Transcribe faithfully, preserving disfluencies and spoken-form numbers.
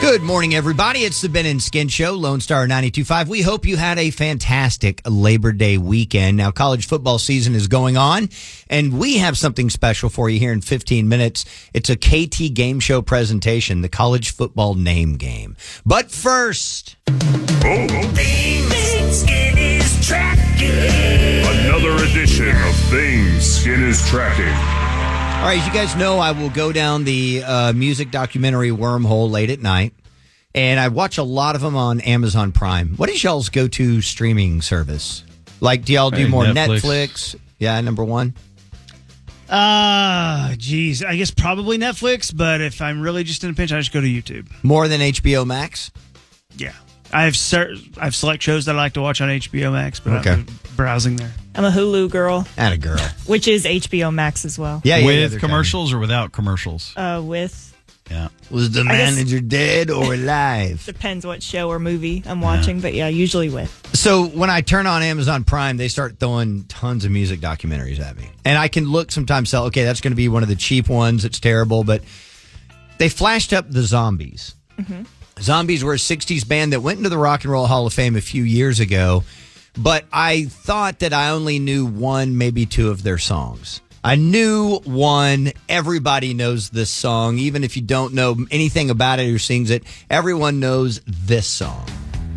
Good morning, everybody. It's the Ben and Skin Show, Lone Star ninety-two point five. We hope you had a fantastic Labor Day weekend. Now, college football season is going on, and we have something special for you here in fifteen minutes. It's a K T Game Show presentation, the College Football Name Game. But first... Oh, Things Skin is Tracking. Another edition of Things Skin is Tracking. All right, as you guys know, I will go down the uh, music documentary wormhole late at night, and I watch a lot of them on Amazon Prime. What is y'all's go-to streaming service? Like, do y'all do Hey, more Netflix. Netflix? Yeah, number one. Uh, geez, I guess probably Netflix, but if I'm really just in a pinch, I just go to YouTube. More than H B O Max? Yeah. I have cer- I have select shows that I like to watch on H B O Max, but Okay. I'm browsing there. I'm a Hulu girl, Atta girl. which is H B O Max as well. Yeah, yeah, yeah, With they're commercials or without commercials? Uh, with Yeah. Was the I guess- manager dead or alive? depends what show or movie I'm watching, but yeah, usually with. So when I turn on Amazon Prime, they start throwing tons of music documentaries at me. And I can look sometimes, so, okay, that's going to be one of the cheap ones. It's terrible. But they flashed up the Zombies. Mm-hmm. Zombies were a sixties band that went into the Rock and Roll Hall of Fame a few years ago. But I thought that I only knew one, maybe two of their songs. I knew one. Everybody knows this song. Even if you don't know anything about it or sings it, everyone knows this song.